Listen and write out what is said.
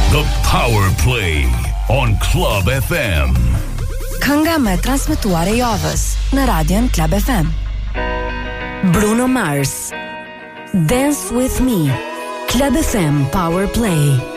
The Power Play on Club FM. Kënga me transmetuar e javës në Radion Club FM. Bruno Mars, Dance With Me, Club FM Power Play.